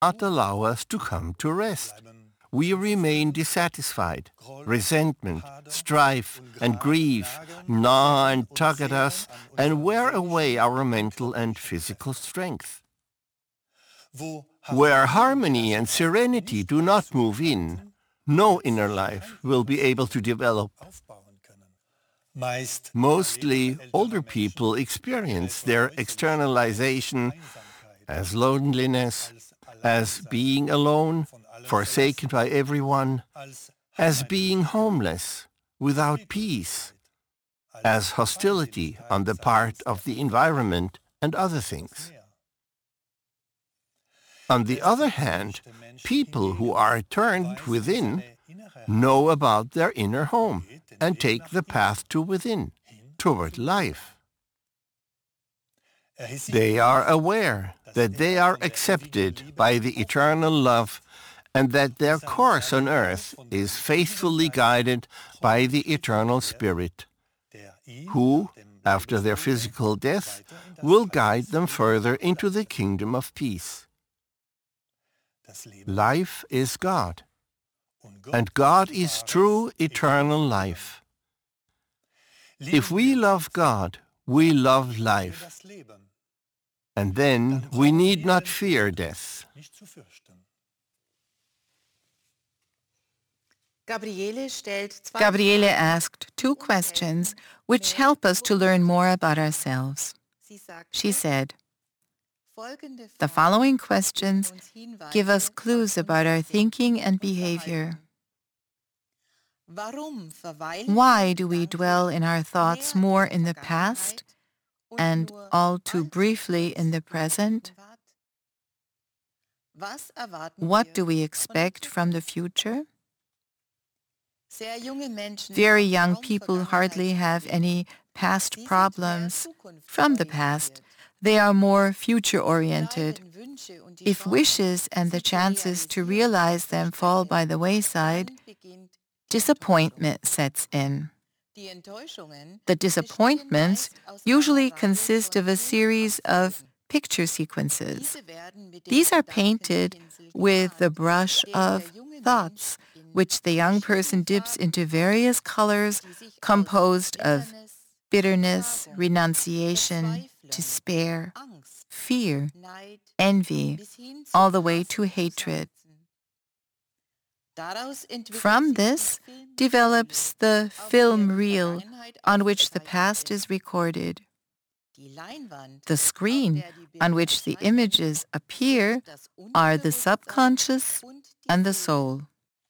not allow us to come to rest. We remain dissatisfied. Resentment, strife, and grief gnaw and tug at us and wear away our mental and physical strength. Where harmony and serenity do not move in, no inner life will be able to develop. Mostly, older people experience their externalization as loneliness, as being alone, forsaken by everyone, as being homeless, without peace, as hostility on the part of the environment and other things. On the other hand, people who are turned within know about their inner home and take the path to within, toward life. They are aware that they are accepted by the eternal love and that their course on earth is faithfully guided by the eternal Spirit, who, after their physical death, will guide them further into the kingdom of peace. Life is God, and God is true eternal life. If we love God, we love life, and then we need not fear death. Gabriele asked 2 questions which help us to learn more about ourselves. She said, "The following questions give us clues about our thinking and behavior. Why do we dwell in our thoughts more in the past and all too briefly in the present? What do we expect from the future?" Very young people hardly have any past problems from the past. They are more future-oriented. If wishes and the chances to realize them fall by the wayside, disappointment sets in. The disappointments usually consist of a series of picture sequences. These are painted with the brush of thoughts, which the young person dips into various colors composed of bitterness, renunciation, despair, fear, envy, all the way to hatred. From this develops the film reel on which the past is recorded. The screen on which the images appear are the subconscious and the soul.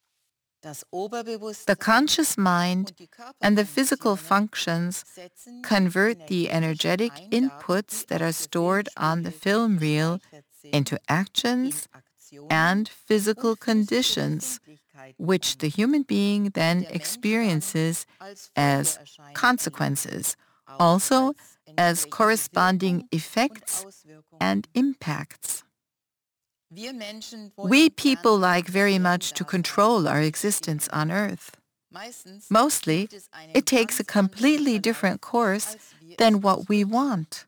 The conscious mind and the physical functions convert the energetic inputs that are stored on the film reel into actions and physical conditions, which the human being then experiences as consequences, also as corresponding effects and impacts. We people like very much to control our existence on Earth. Mostly, it takes a completely different course than what we want.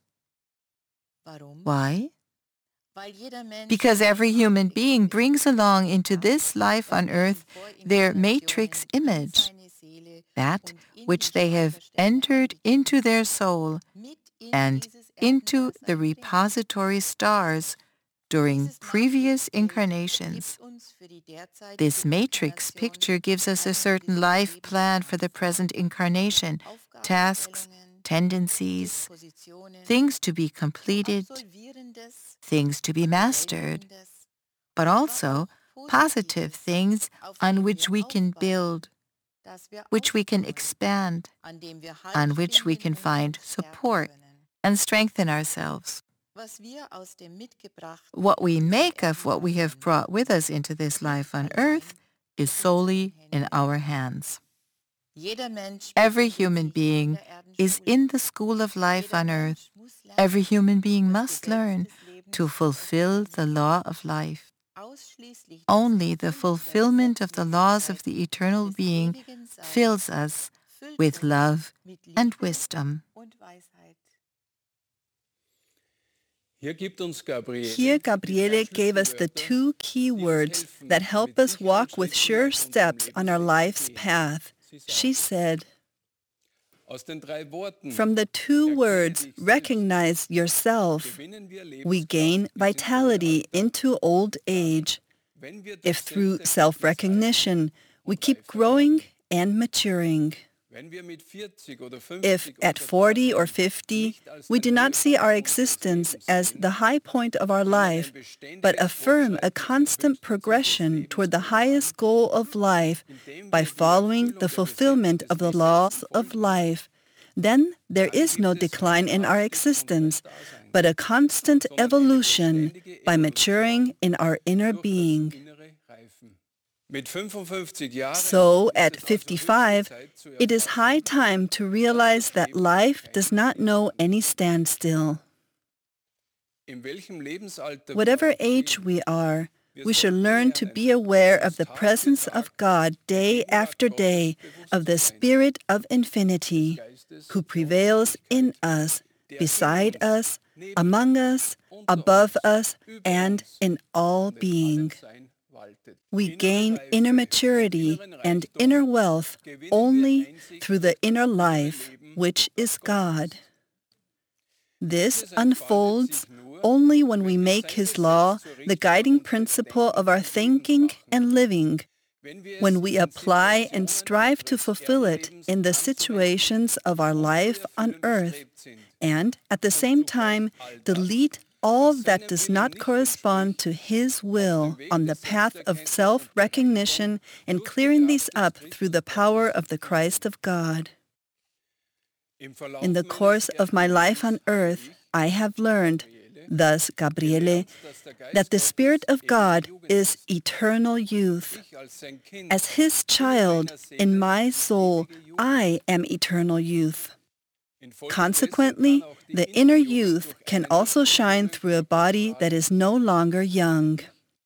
Why? Because every human being brings along into this life on Earth their matrix image, that which they have entered into their soul and into the repository stars during previous incarnations. This matrix picture gives us a certain life plan for the present incarnation, tasks, tendencies, things to be completed, things to be mastered, but also positive things on which we can build, which we can expand, on which we can find support and strengthen ourselves. What we make of what we have brought with us into this life on Earth is solely in our hands. Every human being is in the school of life on Earth. Every human being must learn to fulfill the law of life. Only the fulfillment of the laws of the eternal being fills us with love and wisdom. Here, Gabriele gave us the two key words that help us walk with sure steps on our life's path. She said, from the two words, recognize yourself, we gain vitality into old age. If through self-recognition, we keep growing and maturing. If at 40 or 50, we do not see our existence as the high point of our life, but affirm a constant progression toward the highest goal of life by following the fulfillment of the laws of life, then there is no decline in our existence, but a constant evolution by maturing in our inner being. So, at 55, it is high time to realize that life does not know any standstill. Whatever age we are, we should learn to be aware of the presence of God day after day, of the Spirit of Infinity, who prevails in us, beside us, among us, above us, and in all being. We gain inner maturity and inner wealth only through the inner life, which is God. This unfolds only when we make His law the guiding principle of our thinking and living, when we apply and strive to fulfill it in the situations of our life on earth, and at the same time delete all that does not correspond to His will on the path of self-recognition and clearing these up through the power of the Christ of God. In the course of my life on earth, I have learned, thus Gabriele, that the Spirit of God is eternal youth. As His child, in my soul, I am eternal youth. Consequently, the inner youth can also shine through a body that is no longer young.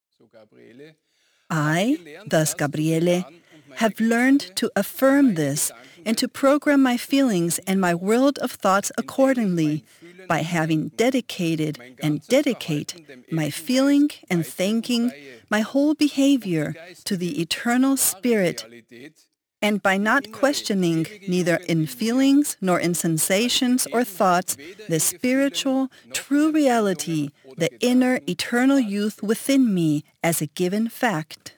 I, thus Gabriele, have learned to affirm this and to program my feelings and my world of thoughts accordingly by having dedicated and dedicate my feeling and thinking, my whole behavior to the eternal Spirit, and by not questioning, neither in feelings nor in sensations or thoughts, the spiritual, true reality, the inner, eternal youth within me as a given fact.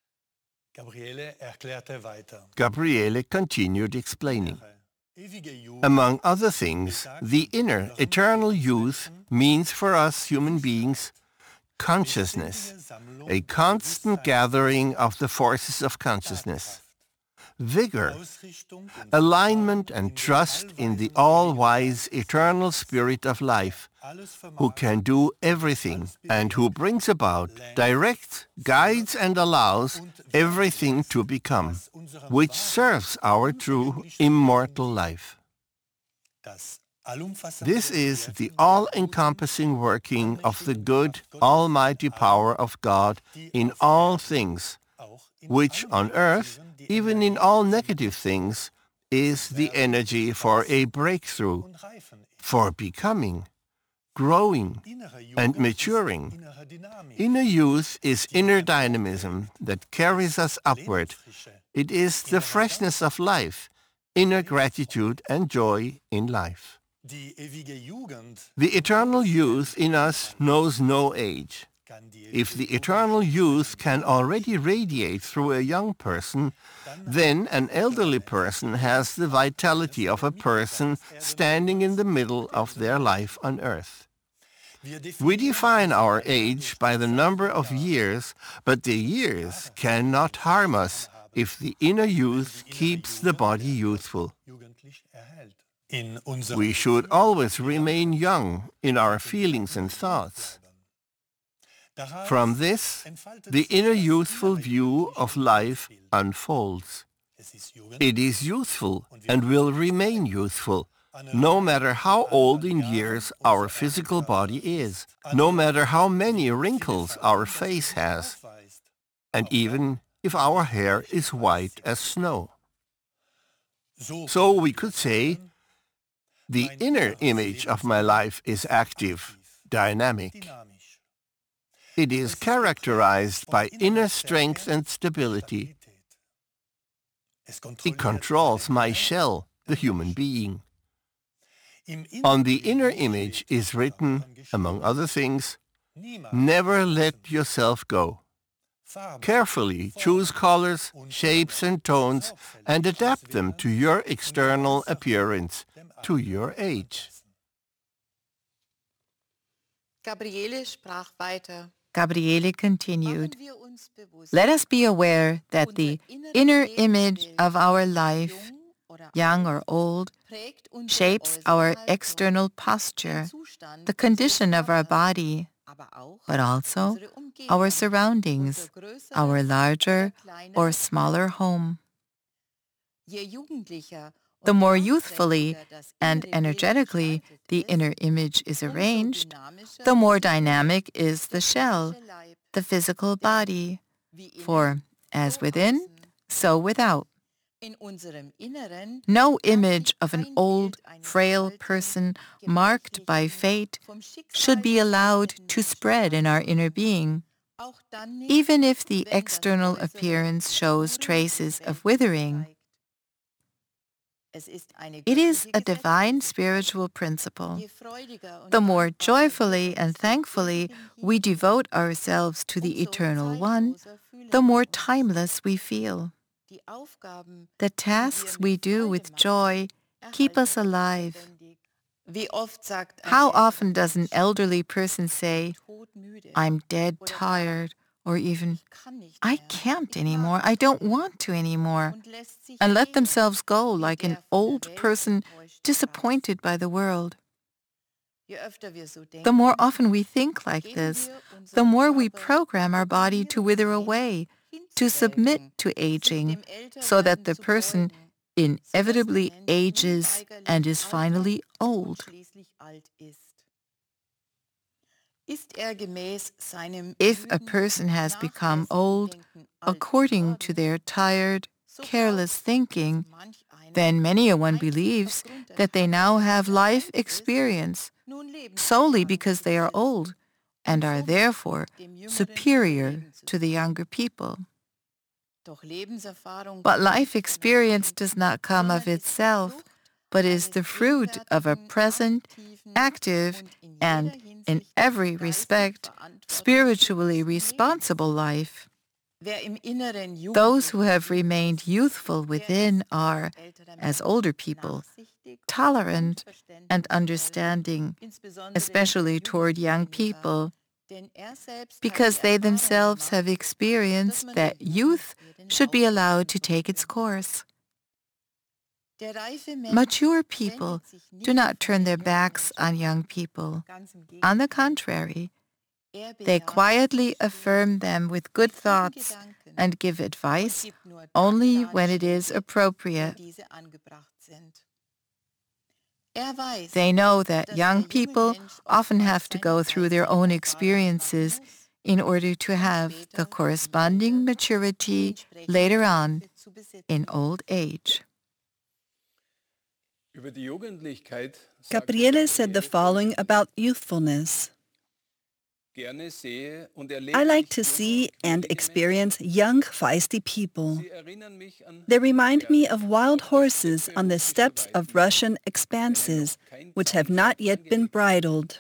Gabriele continued explaining. Among other things, the inner, eternal youth means for us human beings consciousness, a constant gathering of the forces of consciousness. Vigor, alignment and trust in the all-wise eternal Spirit of life, who can do everything and who brings about, directs, guides and allows everything to become, which serves our true immortal life. This is the all-encompassing working of the good, almighty power of God in all things, which on earth, even in all negative things, is the energy for a breakthrough, for becoming, growing, and maturing. Inner youth is inner dynamism that carries us upward. It is the freshness of life, inner gratitude and joy in life. The eternal youth in us knows no age. If the eternal youth can already radiate through a young person, then an elderly person has the vitality of a person standing in the middle of their life on earth. We define our age by the number of years, but the years cannot harm us if the inner youth keeps the body youthful. We should always remain young in our feelings and thoughts. From this, the inner youthful view of life unfolds. It is youthful and will remain youthful, no matter how old in years our physical body is, no matter how many wrinkles our face has, and even if our hair is white as snow. So we could say, the inner image of my life is active, dynamic. It is characterized by inner strength and stability. It controls my shell, the human being. On the inner image is written, among other things, "Never let yourself go. Carefully choose colors, shapes and tones and adapt them to your external appearance, to your age." Gabriele continued, "Let us be aware that the inner image of our life, young or old, shapes our external posture, the condition of our body, but also our surroundings, our larger or smaller home. The more youthfully and energetically the inner image is arranged, the more dynamic is the shell, the physical body, for as within, so without. No image of an old, frail person marked by fate should be allowed to spread in our inner being, even if the external appearance shows traces of withering. It is a divine spiritual principle. The more joyfully and thankfully we devote ourselves to the Eternal One, the more timeless we feel. The tasks we do with joy keep us alive. How often does an elderly person say, "I'm dead tired," or even, "I can't anymore, I don't want to anymore," and let themselves go like an old person disappointed by the world? The more often we think like this, the more we program our body to wither away, to submit to aging, so that the person inevitably ages and is finally old. If a person has become old according to their tired, careless thinking, then many a one believes that they now have life experience solely because they are old and are therefore superior to the younger people. But life experience does not come of itself, but is the fruit of a present, active, and, in every respect, spiritually responsible life. Those who have remained youthful within are, as older people, tolerant and understanding, especially toward young people, because they themselves have experienced that youth should be allowed to take its course. Mature people do not turn their backs on young people. On the contrary, they quietly affirm them with good thoughts and give advice only when it is appropriate. They know that young people often have to go through their own experiences in order to have the corresponding maturity later on in old age. Gabriele said the following about youthfulness. I like to see and experience young, feisty people. They remind me of wild horses on the steppes of Russian expanses, which have not yet been bridled.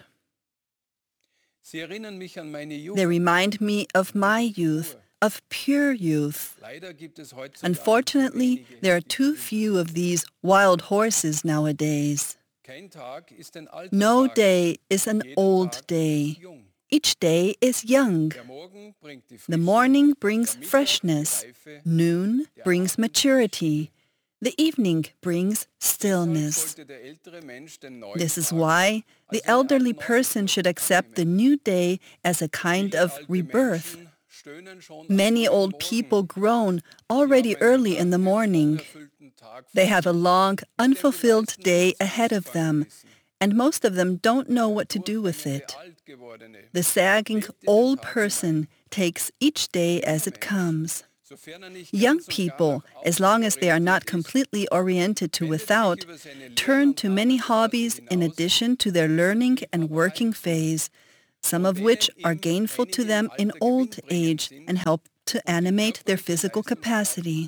They remind me of my youth, of pure youth. Unfortunately, there are too few of these wild horses nowadays. No day is an old day. Each day is young. The morning brings freshness. Noon brings maturity. The evening brings stillness. This is why the elderly person should accept the new day as a kind of rebirth. Many old people groan already early in the morning. They have a long, unfulfilled day ahead of them, and most of them don't know what to do with it. The sagging old person takes each day as it comes. Young people, as long as they are not completely oriented to without, turn to many hobbies in addition to their learning and working phase, some of which are gainful to them in old age and help to animate their physical capacity.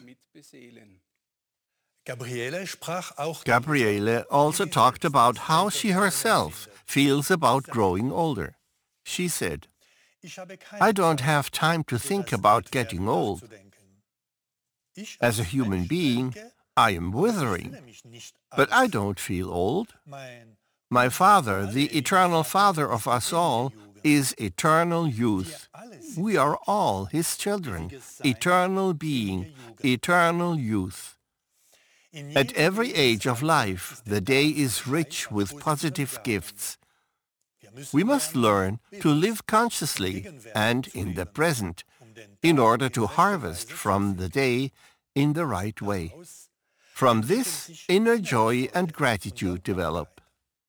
Gabriele also talked about how she herself feels about growing older. She said, "I don't have time to think about getting old. As a human being, I am withering, but I don't feel old. My Father, the eternal Father of us all, is eternal youth. We are all His children, eternal being, eternal youth. At every age of life, the day is rich with positive gifts. We must learn to live consciously and in the present in order to harvest from the day in the right way. From this, inner joy and gratitude develop.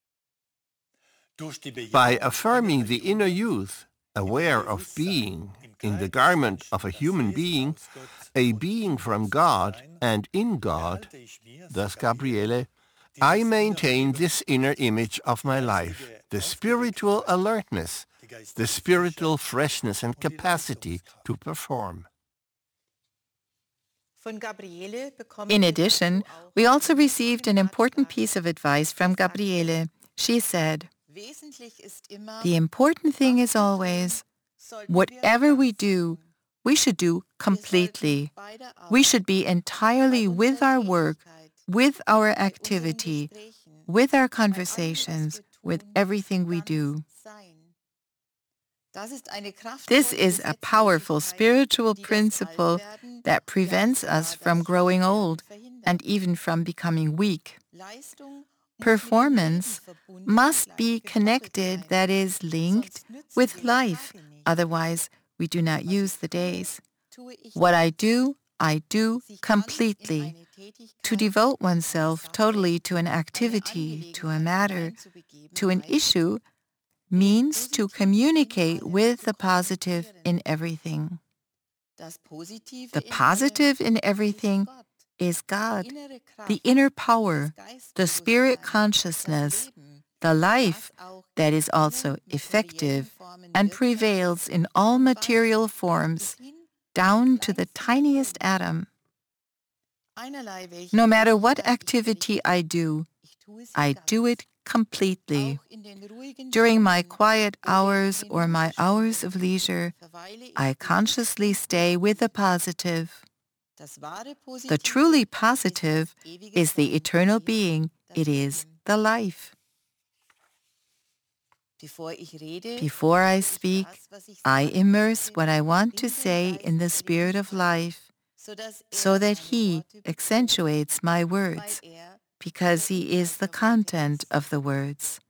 By affirming the inner youth, aware of being in the garment of a human being, a being from God and in God, thus Gabriele, I maintain this inner image of my life, the spiritual alertness, the spiritual freshness and capacity to perform." In addition, we also received an important piece of advice from Gabriele. She said, "The important thing is always, whatever we do, we should do completely. We should be entirely with our work, with our activity, with our conversations, with everything we do." This is a powerful spiritual principle that prevents us from growing old and even from becoming weak. Performance must be connected, that is, linked with life. Otherwise, we do not use the days. What I do completely. To devote oneself totally to an activity, to a matter, to an issue, means to communicate with the positive in everything. The positive in everything is God, the inner power, the spirit consciousness, the life that is also effective and prevails in all material forms, down to the tiniest atom. No matter what activity I do it completely. During my quiet hours or my hours of leisure, I consciously stay with the positive. The truly positive is the eternal being. It is the life. Before I speak, I immerse what I want to say in the spirit of life, so that He accentuates my words, because He is the content of the words.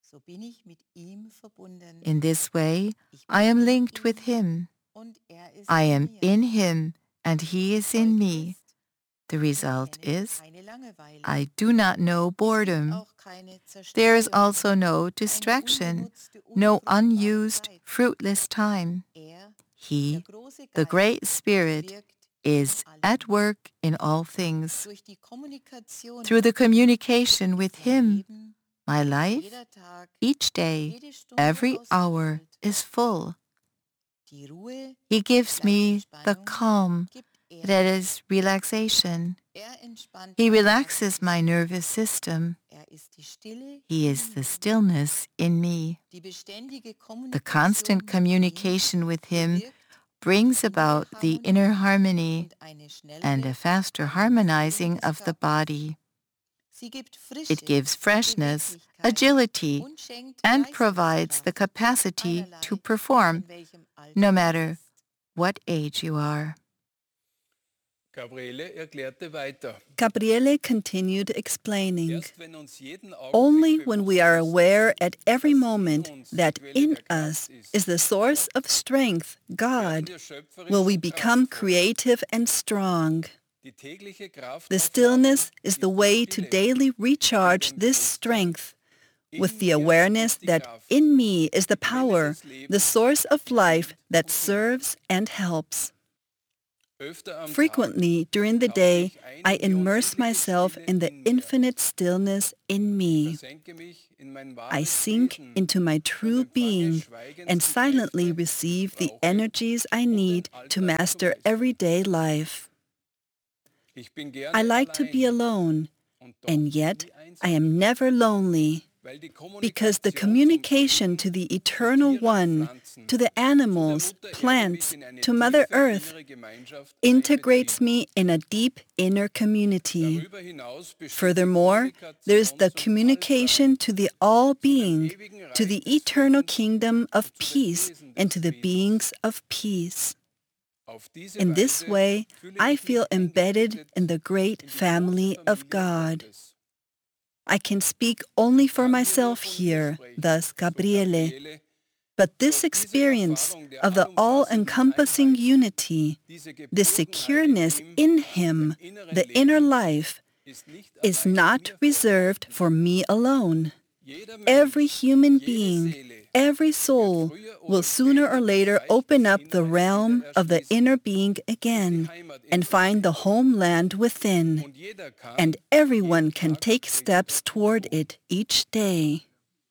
In this way, I am linked with Him. I am in Him, and He is in me. The result is, I do not know boredom. There is also no distraction, no unused, fruitless time. He, the Great Spirit, is at work in all things. Through the communication with Him, my life, each day, every hour is full. He gives me the calm, that is relaxation. He relaxes my nervous system. He is the stillness in me. The constant communication with Him brings about the inner harmony and a faster harmonizing of the body. It gives freshness, agility, and provides the capacity to perform, no matter what age you are. Gabriele continued explaining, only when we are aware at every moment that in us is the source of strength, God, will we become creative and strong. The stillness is the way to daily recharge this strength with the awareness that in me is the power, the source of life that serves and helps. Frequently during the day, I immerse myself in the infinite stillness in me. I sink into my true being and silently receive the energies I need to master everyday life. I like to be alone, and yet I am never lonely, because the communication to the Eternal One, to the animals, plants, to Mother Earth, integrates me in a deep inner community. Furthermore, there is the communication to the All-Being, to the eternal kingdom of peace, and to the beings of peace. In this way, I feel embedded in the great family of God. I can speak only for myself here, thus Gabriele. But this experience of the all-encompassing unity, the secureness in Him, the inner life, is not reserved for me alone. Every human being, every soul will sooner or later open up the realm of the inner being again and find the homeland within, and everyone can take steps toward it each day.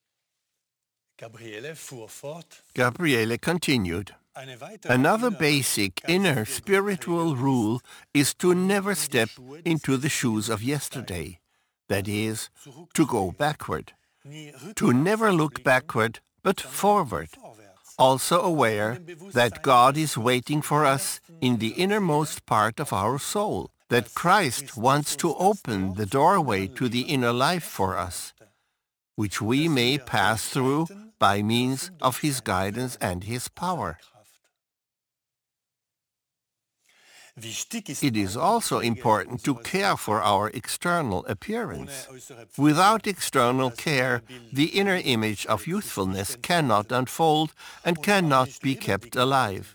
Gabriele continued. Another basic inner spiritual rule is to never step into the shoes of yesterday, that is, to go backward. To never look backward, but forward, also aware that God is waiting for us in the innermost part of our soul, that Christ wants to open the doorway to the inner life for us, which we may pass through by means of His guidance and His power. It is also important to care for our external appearance. Without external care, the inner image of youthfulness cannot unfold and cannot be kept alive.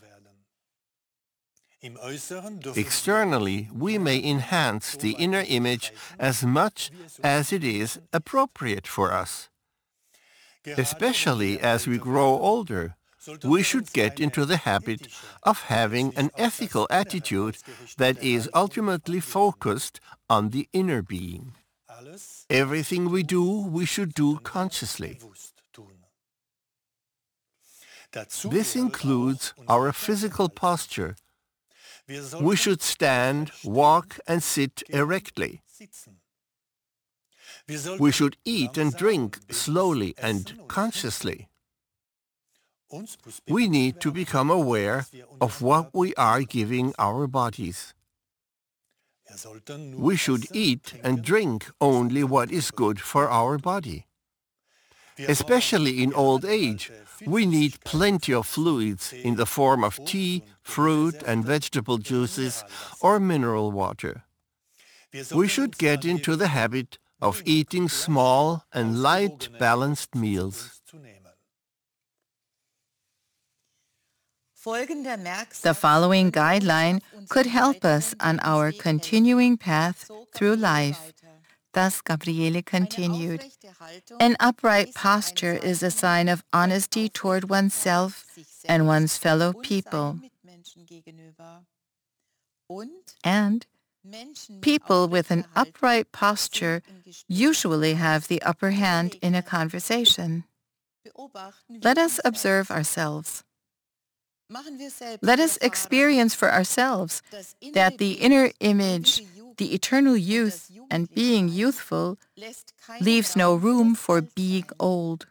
Externally, we may enhance the inner image as much as it is appropriate for us. Especially as we grow older, we should get into the habit of having an ethical attitude that is ultimately focused on the inner being. Everything we do, we should do consciously. This includes our physical posture. We should stand, walk, and sit erectly. We should eat and drink slowly and consciously. We need to become aware of what we are giving our bodies. We should eat and drink only what is good for our body. Especially in old age, we need plenty of fluids in the form of tea, fruit and vegetable juices, or mineral water. We should get into the habit of eating small and light, balanced meals. The following guideline could help us on our continuing path through life. Thus, Gabriele continued. An upright posture is a sign of honesty toward oneself and one's fellow people. And people with an upright posture usually have the upper hand in a conversation. Let us observe ourselves. Let us experience for ourselves that the inner image, the eternal youth and being youthful, leaves no room for being old.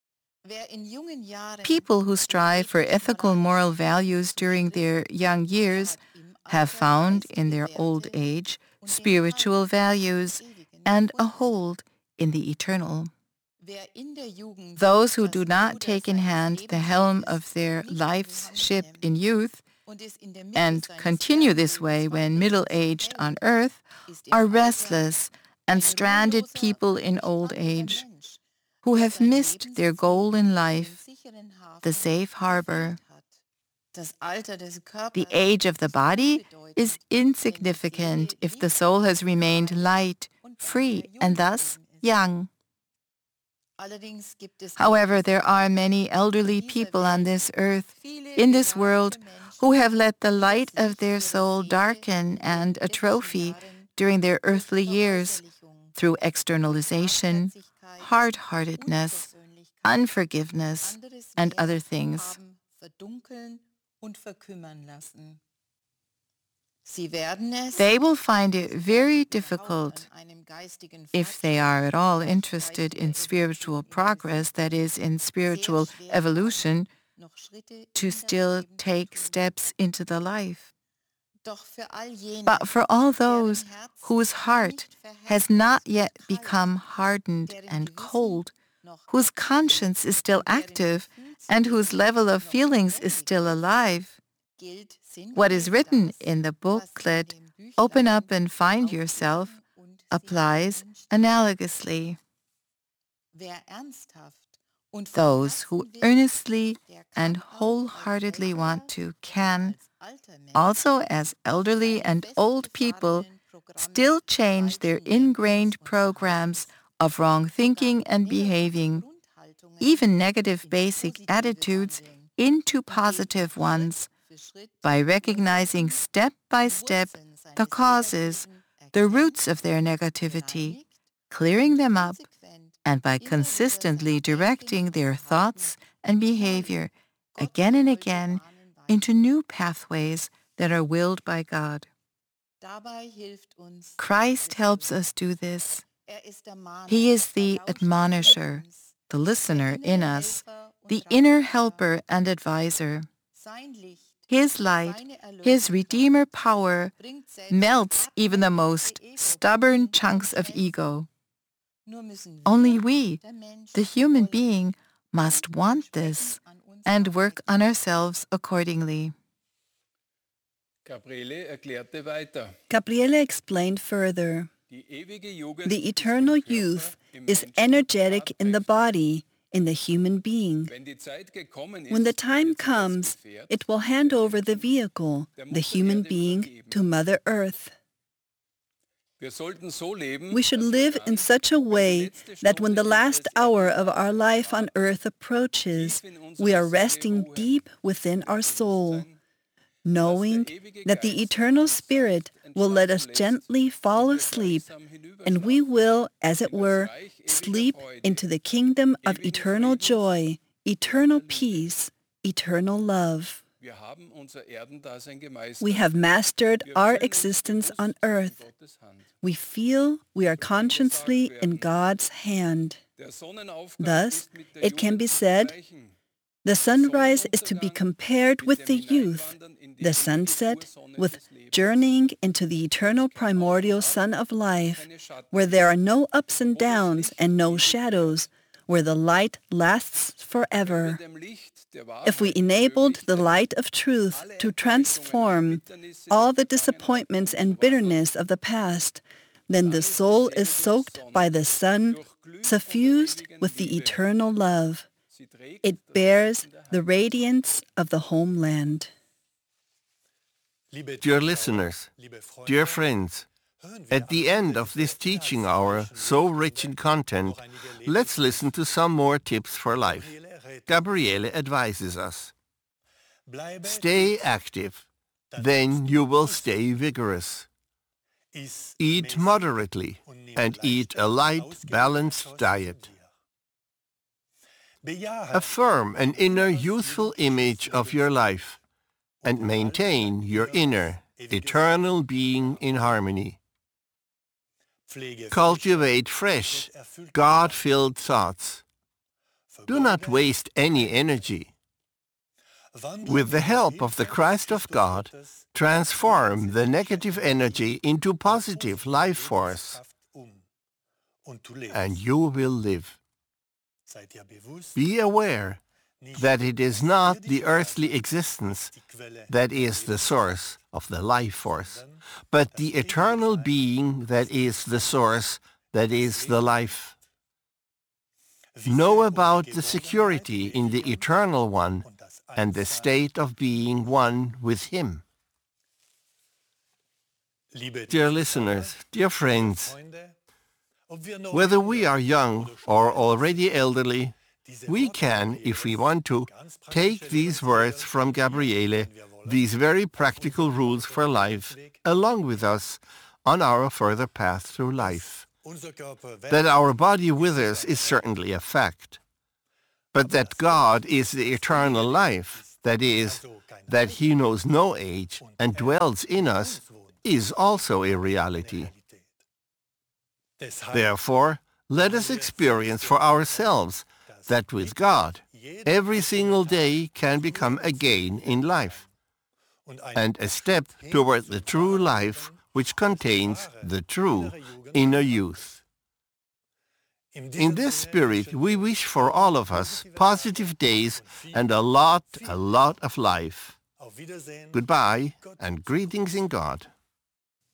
People who strive for ethical moral values during their young years have found in their old age spiritual values and a hold in the eternal. Those who do not take in hand the helm of their life's ship in youth and continue this way when middle-aged on earth are restless and stranded people in old age who have missed their goal in life, the safe harbor. The age of the body is insignificant if the soul has remained light, free, and thus young. However, there are many elderly people on this earth, in this world, who have let the light of their soul darken and atrophy during their earthly years through externalization, hard-heartedness, unforgiveness, and other things. They will find it very difficult, if they are at all interested in spiritual progress, that is, in spiritual evolution, to still take steps into the life. But for all those whose heart has not yet become hardened and cold, whose conscience is still active, and whose level of feelings is still alive, what is written in the booklet, Open Up and Find Yourself, applies analogously. Those who earnestly and wholeheartedly want to can, also as elderly and old people, still change their ingrained programs of wrong thinking and behaving, even negative basic attitudes, into positive ones, by recognizing step by step the causes, the roots of their negativity, clearing them up, and by consistently directing their thoughts and behavior again and again into new pathways that are willed by God. Christ helps us do this. He is the admonisher, the listener in us, the inner helper and advisor. His light, His Redeemer power, melts even the most stubborn chunks of ego. Only we, the human being, must want this and work on ourselves accordingly. Gabriele explained further. The eternal youth is energetic in the body, in the human being. When the time comes, it will hand over the vehicle, the human being, to Mother Earth. We should live in such a way that when the last hour of our life on earth approaches, we are resting deep within our soul, knowing that the eternal Spirit will let us gently fall asleep, and we will, as it were, sleep into the kingdom of eternal joy, eternal peace, eternal love. We have mastered our existence on earth. We feel we are consciously in God's hand. Thus, it can be said, the sunrise is to be compared with the youth, the sunset with journeying into the eternal primordial sun of life, where there are no ups and downs and no shadows, where the light lasts forever. If we enabled the light of truth to transform all the disappointments and bitterness of the past, then the soul is soaked by the sun, suffused with the eternal love. It bears the radiance of the homeland. Dear listeners, dear friends, at the end of this teaching hour, so rich in content, let's listen to some more tips for life. Gabriele advises us. Stay active, then you will stay vigorous. Eat moderately and eat a light, balanced diet. Affirm an inner youthful image of your life and maintain your inner, eternal being in harmony. Cultivate fresh, God-filled thoughts. Do not waste any energy. With the help of the Christ of God, transform the negative energy into positive life force, and you will live. Be aware that it is not the earthly existence that is the source of the life force, but the eternal being that is the source, that is the life. Know about the security in the Eternal One and the state of being one with Him. Dear listeners, dear friends, whether we are young or already elderly, we can, if we want to, take these words from Gabriele these very practical rules for life along with us on our further path through life. That our body withers is certainly a fact, but that God is the eternal life, that is, that He knows no age and dwells in us, is also a reality. Therefore, let us experience for ourselves that with God, every single day can become a gain in life, and a step toward the true life which contains the true inner youth. In this spirit, we wish for all of us positive days and a lot of life. Goodbye and greetings in God.